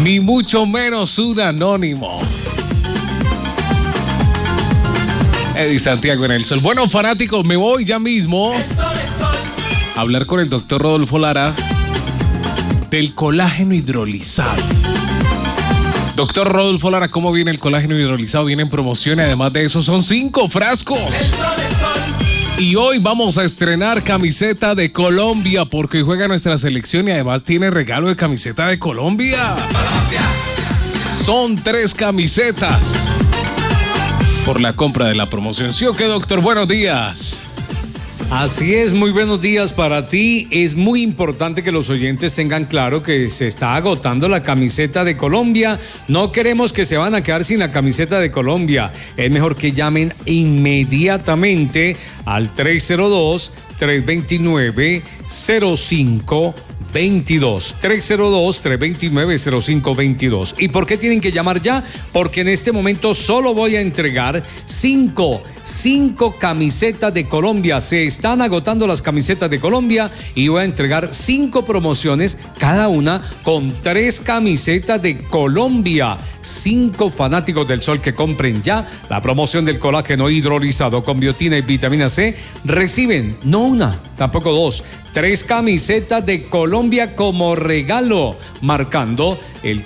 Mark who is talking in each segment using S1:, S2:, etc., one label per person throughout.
S1: ni mucho menos un anónimo. Eddie Santiago en el Sol. Bueno, fanáticos, me voy ya mismo a hablar con el doctor Rodolfo Lara del colágeno hidrolizado. Doctor Rodolfo Lara, ¿cómo viene el colágeno hidrolizado? Viene en promoción y además de eso son 5 frascos. Y hoy vamos a estrenar camiseta de Colombia porque hoy juega nuestra selección y además tiene regalo de camiseta de Colombia. Son 3 camisetas por la compra de la promoción. ¿Sí o qué, doctor? Buenos días.
S2: Así es, muy buenos días para ti. Es muy importante que los oyentes tengan claro que se está agotando la camiseta de Colombia. No queremos que se van a quedar sin la camiseta de Colombia. Es mejor que llamen inmediatamente al 302-329-0522. 302-329-0522. ¿Y por qué tienen que llamar ya? Porque en este momento solo voy a entregar 5 camisetas de Colombia. Se están agotando las camisetas de Colombia y voy a entregar 5 promociones, cada una con 3 camisetas de Colombia. 5 fanáticos del Sol que compren ya la promoción del colágeno hidrolizado con biotina y vitamina C reciben no una, tampoco 2, 3 camisetas de Colombia como regalo, marcando el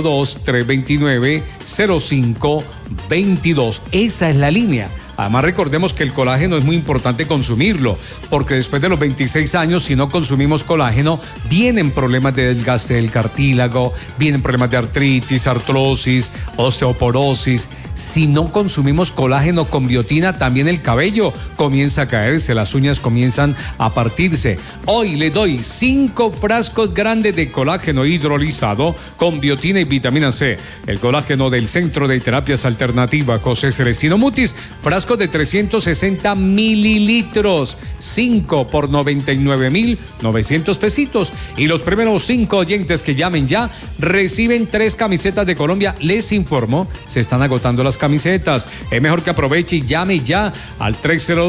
S2: 302-329-0522. Esa es la línea. Además, recordemos que el colágeno es muy importante consumirlo, porque después de los 26 años, si no consumimos colágeno, vienen problemas de desgaste del cartílago, vienen problemas de artritis, artrosis, osteoporosis. Si no consumimos colágeno con biotina, también el cabello comienza a caerse, las uñas comienzan a partirse. Hoy le doy 5 frascos grandes de colágeno hidrolizado con biotina y vitamina C. El colágeno del Centro de Terapias Alternativas José Celestino Mutis, frascos de 360 mililitros, 5 por 99,900 pesitos. Y los primeros 5 oyentes que llamen ya reciben 3 camisetas de Colombia. Les informo, se están agotando las camisetas. Es mejor que aproveche y llame ya al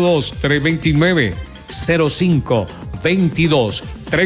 S2: 302-329-0522.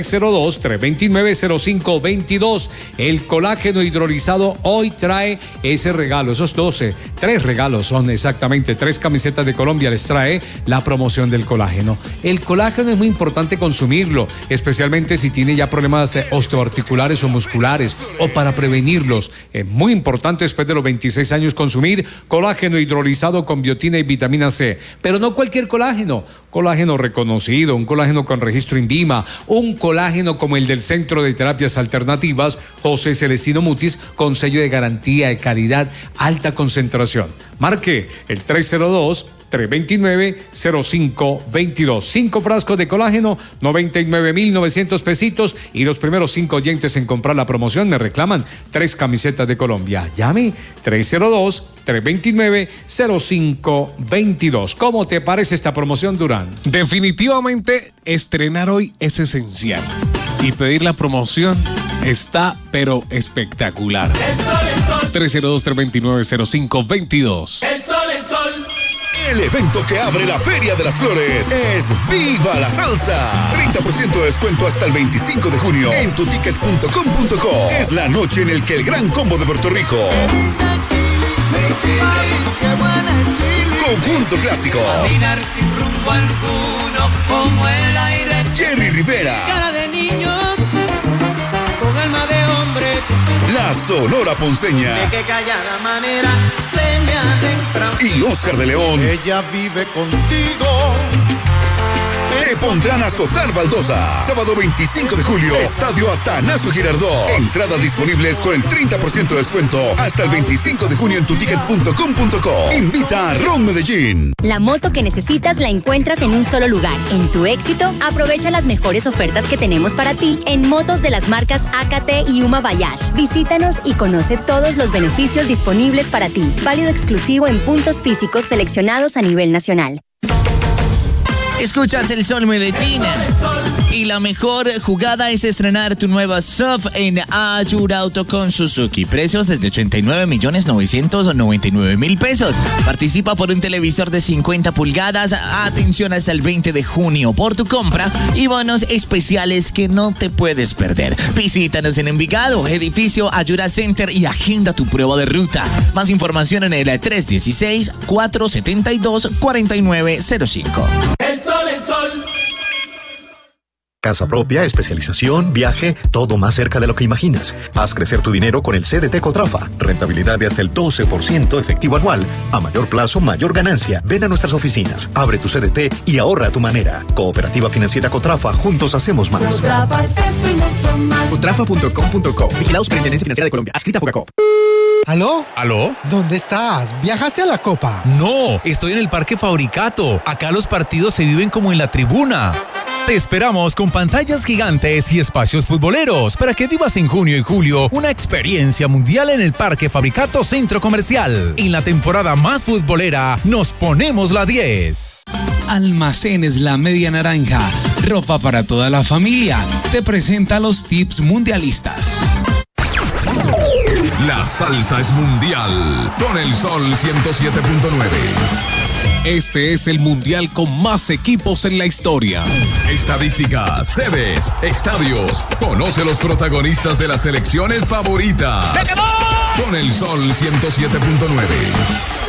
S2: 302-329-0522. El colágeno hidrolizado hoy trae ese regalo, esos 3 regalos son exactamente 3 camisetas de Colombia, les trae la promoción del colágeno. El colágeno es muy importante consumirlo, especialmente si tiene ya problemas osteoarticulares o musculares o para prevenirlos. Es muy importante después de los 26 años consumir colágeno hidrolizado con biotina y vitamina C. Pero no cualquier colágeno reconocido, un colágeno con registro INVIMA, un colágeno como el del Centro de Terapias Alternativas José Celestino Mutis con sello de garantía de calidad, alta concentración. Marque el 302-329-0522. 5 frascos de colágeno, 99,900 pesitos. Y los primeros 5 oyentes en comprar la promoción me reclaman 3 camisetas de Colombia. Llame 302-329-0522. ¿Cómo te parece esta promoción, Durán?
S1: Definitivamente estrenar hoy es esencial. Y pedir la promoción está, pero espectacular.
S3: El sol.
S1: 302-329-0522.
S3: El sol.
S4: El evento que abre la Feria de las Flores es ¡Viva la Salsa! 30% de descuento hasta el 25 de junio en tutickets.com.co. Es la noche en el que el gran combo de Puerto Rico, Conjunto Clásico,
S3: Caminar sin rumbo alguno, como el aire.
S4: Jerry Rivera,
S3: Cara de niño, con alma de hombre.
S4: La Sonora Ponceña
S3: De que callada manera se me adentra.
S4: y Oscar de León
S5: Ella vive contigo.
S4: te pondrán a azotar baldosa. Sábado 25 de julio, Estadio Atanasio Girardot. Entradas disponibles con el 30% de descuento hasta el 25 de junio en tutickets.com.co. Invita a Ron Medellín.
S6: La moto que necesitas la encuentras en un solo lugar. En Tu Éxito, aprovecha las mejores ofertas que tenemos para ti en motos de las marcas AKT y Uma Bayash. Visítanos y conoce todos los beneficios disponibles para ti. Válido exclusivo en puntos físicos seleccionados a nivel nacional.
S7: Escuchas el Sol Medellín y y la mejor jugada es estrenar tu nueva SUV en Ayurauto con Suzuki. Precios desde 89.999.000 pesos. Participa por un televisor de 50 pulgadas. Atención hasta el 20 de junio por tu compra y bonos especiales que no te puedes perder. Visítanos en Envigado, edificio Ayura Center y agenda tu prueba de ruta. Más información en el 316-472-4905.
S3: El sol, el sol.
S8: Casa propia, especialización, viaje, todo más cerca de lo que imaginas. Haz crecer tu dinero con el CDT Cotrafa. Rentabilidad de hasta el 12% efectivo anual. A mayor plazo, mayor ganancia. Ven a nuestras oficinas, abre tu CDT y ahorra a tu manera. Cooperativa Financiera Cotrafa, juntos hacemos más.
S3: Cotrafa es mucho más.
S9: Cotrafa.com.co. Vigilados Superintendencia Financiera de Colombia. Adscrita a Fogacop.
S10: ¿Aló?
S9: ¿Aló?
S10: ¿Dónde estás? ¿Viajaste a la Copa?
S9: No, estoy en el Parque Fabricato. Acá los partidos se viven como en la tribuna. Te esperamos con pantallas gigantes y espacios futboleros para que vivas en junio y julio una experiencia mundial en el Parque Fabricato Centro Comercial. En la temporada más futbolera, nos ponemos la 10.
S2: Almacenes La Media Naranja, ropa para toda la familia. Te presenta los tips mundialistas.
S11: La salsa es mundial con el Sol 107.9.
S1: Este es el mundial con más equipos en la historia.
S11: Estadísticas, sedes, estadios. Conoce los protagonistas de las selecciones favoritas. Con el Sol 107.9.